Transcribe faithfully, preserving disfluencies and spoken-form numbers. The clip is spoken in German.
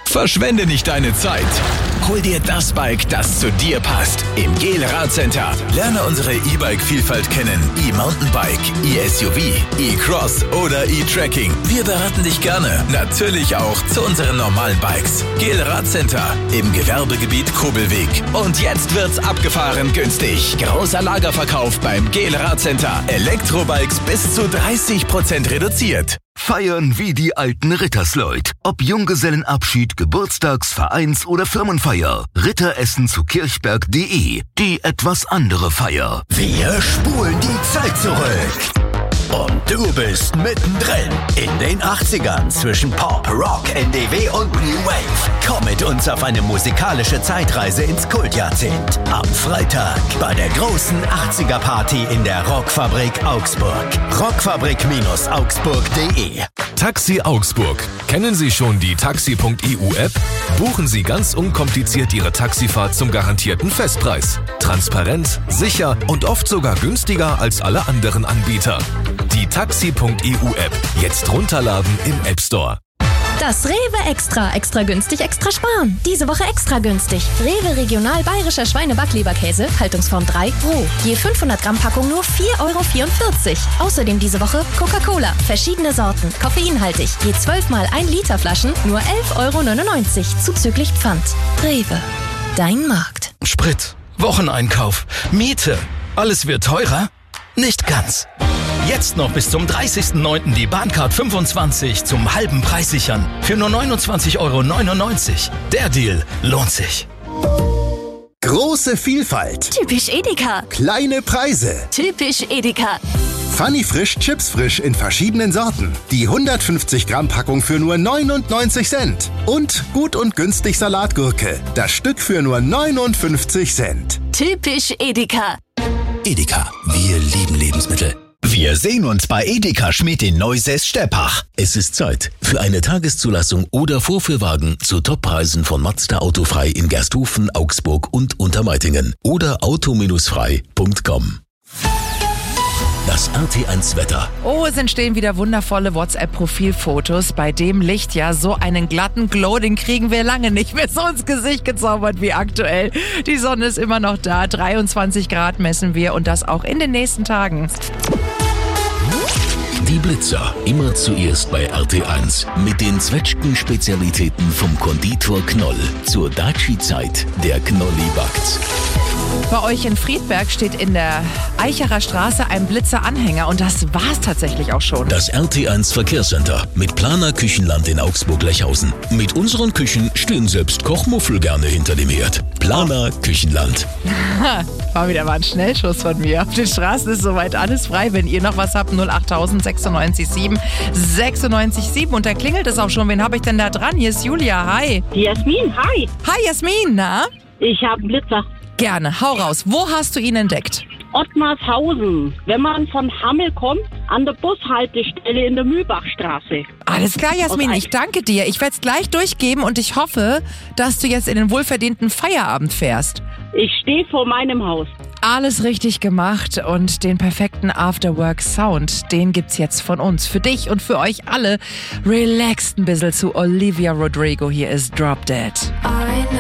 Verschwende nicht deine Zeit. Hol dir das Bike, das zu dir passt. Im Gel Radcenter. Lerne unsere E-Bike-Vielfalt kennen. E-Mountainbike, E-S U V, E-Cross oder E-Trekking. Wir beraten dich gerne. Natürlich auch zu unseren normalen Bikes. Gel Radcenter im Gewerbegebiet Kobelweg. Und jetzt wird's abgefahren günstig. Großer Lagerverkauf beim Gel Radcenter. Elektrobikes bis zu dreißig Prozent reduziert. Feiern wie die alten Rittersleut. Ob Junggesellenabschied, Geburtstags-, Vereins- oder Firmenfeier. Ritteressen zu kirchberg punkt de. Die etwas andere Feier. Wir spulen die Zeit zurück. Und du bist mittendrin in den achtzigern zwischen Pop, Rock, N D W und New Wave. Komm mit uns auf eine musikalische Zeitreise ins Kultjahrzehnt. Am Freitag bei der großen achtziger-Party in der Rockfabrik Augsburg. rockfabrik Augsburg punkt de. Taxi Augsburg. Kennen Sie schon die taxi punkt e u App? Buchen Sie ganz unkompliziert Ihre Taxifahrt zum garantierten Festpreis. Transparent, sicher und oft sogar günstiger als alle anderen Anbieter. Die taxi punkt e u App. Jetzt runterladen im App Store. Das Rewe Extra. Extra günstig, extra sparen. Diese Woche extra günstig. Rewe Regional Bayerischer Schweine-Backleberkäse, Haltungsform drei, roh. Je fünfhundert Gramm Packung nur vier Euro vierundvierzig. Außerdem diese Woche Coca-Cola. Verschiedene Sorten. Koffeinhaltig. Je zwölf mal ein Liter Flaschen nur elf Euro neunundneunzig. Zuzüglich Pfand. Rewe. Dein Markt. Sprit, Wocheneinkauf, Miete. Alles wird teurer? Nicht ganz. Jetzt noch bis zum dreißigsten neunten die Bahncard fünfundzwanzig zum halben Preis sichern. Für nur neunundzwanzig Euro neunundneunzig. Der Deal lohnt sich. Große Vielfalt. Typisch Edeka. Kleine Preise. Typisch Edeka. Funny Frisch Chips Frisch in verschiedenen Sorten. Die hundertfünfzig Gramm Packung für nur neunundneunzig Cent. Und gut und günstig Salatgurke. Das Stück für nur neunundfünfzig Cent. Typisch Edeka. Edeka. Wir lieben Lebensmittel. Wir sehen uns bei Edeka Schmidt in Neusäß-Steppach. Es ist Zeit für eine Tageszulassung oder Vorführwagen zu Toppreisen von Mazda Autofrei in Gersthofen, Augsburg und Untermeitingen oder auto frei punkt com. Das R T eins Wetter. Oh, es entstehen wieder wundervolle WhatsApp-Profilfotos. Bei dem Licht, ja, so einen glatten Glow, den kriegen wir lange nicht mehr so ins Gesicht gezaubert wie aktuell. Die Sonne ist immer noch da, dreiundzwanzig Grad messen wir und das auch in den nächsten Tagen. Die Blitzer, immer zuerst bei R T eins. Mit den Zwetschgen-Spezialitäten vom Konditor Knoll. Zur Daci-Zeit, der Knolli backt's. Bei euch in Friedberg steht in der Eicherer Straße ein Blitzer-Anhänger und das war's tatsächlich auch schon. Das R T eins Verkehrscenter mit Planer Küchenland in Augsburg-Lechhausen. Mit unseren Küchen stehen selbst Kochmuffel gerne hinter dem Herd. Planer Küchenland. War wieder mal ein Schnellschuss von mir. Auf den Straßen ist soweit alles frei. Wenn ihr noch was habt, null acht sechsundneunzig sieben sechsundneunzig sieben. Und da klingelt es auch schon. Wen habe ich denn da dran? Hier ist Julia. Hi. Die Jasmin, hi. Hi Jasmin, na? Ich habe einen Blitzer. Gerne, hau raus. Wo hast du ihn entdeckt? Ottmarshausen. Wenn man von Hammel kommt, an der Bushaltestelle in der Mühlbachstraße. Alles klar, Jasmin, ich danke dir. Ich werde es gleich durchgeben und ich hoffe, dass du jetzt in den wohlverdienten Feierabend fährst. Ich stehe vor meinem Haus. Alles richtig gemacht und den perfekten Afterwork-Sound, den gibt's jetzt von uns. Für dich und für euch alle. Relaxt ein bisschen zu Olivia Rodrigo. Hier ist Drop Dead.